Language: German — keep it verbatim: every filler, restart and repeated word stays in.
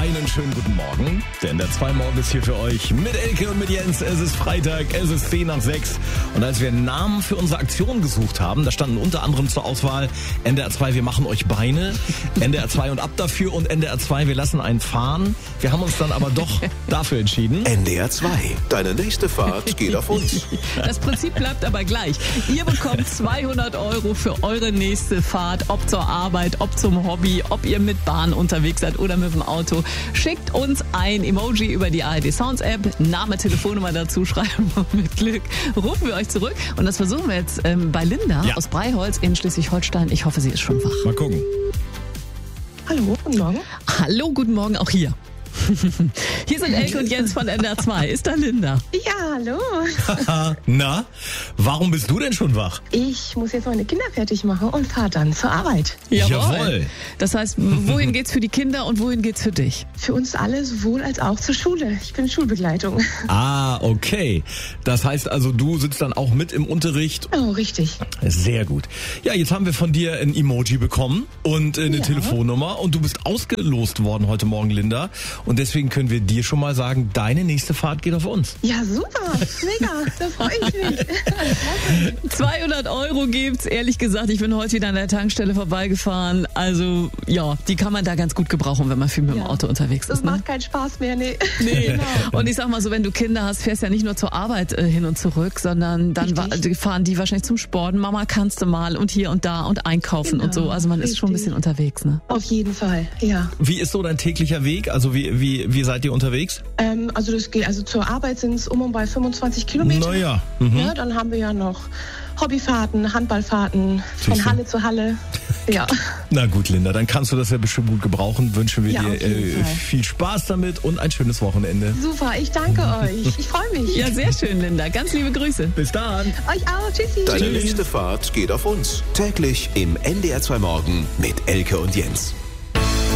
Einen schönen guten Morgen, denn der zwei Morgen ist hier für euch mit Elke und mit Jens. Es ist Freitag, es ist zehn nach sechs. Und als wir Namen für unsere Aktion gesucht haben, da standen unter anderem zur Auswahl N D R zwei, wir machen euch Beine, N D R zwei und ab dafür und N D R zwei, wir lassen einen fahren. Wir haben uns dann aber doch dafür entschieden. N D R zwei, deine nächste Fahrt geht auf uns. Das Prinzip bleibt aber gleich. Ihr bekommt zweihundert Euro für eure nächste Fahrt, ob zur Arbeit, ob zum Hobby, ob ihr mit Bahn unterwegs seid oder mit dem Auto. Schickt uns ein Emoji über die A R D Sounds App, Name, Telefonnummer dazu schreiben und mit Glück rufen wir euch zurück. Und das versuchen wir jetzt ähm, bei Linda Ja. aus Breiholz in Schleswig-Holstein. Ich hoffe, sie ist schon wach. Mal gucken. Hallo, guten Morgen. Hallo, guten Morgen auch hier. Hier sind Elke und Jens von N D R zwei. Ist da Linda? Ja, hallo. Na, warum bist du denn schon wach? Ich muss jetzt meine Kinder fertig machen und fahre dann zur Arbeit. Jawohl. Das heißt, wohin geht's für die Kinder und wohin geht's für dich? Für uns alle sowohl als auch zur Schule. Ich bin Schulbegleitung. Ah, okay. Das heißt also, du sitzt dann auch mit im Unterricht. Oh, richtig. Sehr gut. Ja, jetzt haben wir von dir ein Emoji bekommen und äh, eine Ja. Telefonnummer und du bist ausgelost worden heute Morgen, Linda. Und deswegen können wir dir schon mal sagen, deine nächste Fahrt geht auf uns. Ja, super. Mega. Da freue ich mich. zweihundert Euro gibt's. Ehrlich gesagt, ich bin heute wieder an der Tankstelle vorbeigefahren. Also, ja, die kann man da ganz gut gebrauchen, wenn man viel mit dem Ja. Auto unterwegs Das ist. Ne? macht keinen Spaß mehr, nee. Nee. Genau. Und ich sag mal so, wenn du Kinder hast, fährst ja nicht nur zur Arbeit äh, hin und zurück, sondern dann wa- Richtig. fahren die wahrscheinlich zum Sport. Mama, kannst du mal und hier und da und einkaufen Genau, und so. Also man ist schon ein richtig. bisschen unterwegs, ne? Auf jeden Fall, ja. Wie ist so dein täglicher Weg? Also wie, wie, wie seid ihr unterwegs? Ähm, also das geht, also zur Arbeit sind es um und bei fünfundzwanzig Kilometer. Naja. Mhm. Ja, dann haben wir ja noch Hobbyfahrten, Handballfahrten, von Siehste. Halle zu Halle. Ja. Na gut, Linda, dann kannst du das ja bestimmt gut gebrauchen. Wünschen wir Ja, dir auf jeden äh, Fall. viel Spaß damit und ein schönes Wochenende. Super, ich danke euch. Ich freue mich. Ja, sehr schön, Linda. Ganz liebe Grüße. Bis dann. Euch auch. Tschüssi. Deine Tschüss. nächste Fahrt geht auf uns. Täglich im N D R zwei Morgen mit Elke und Jens.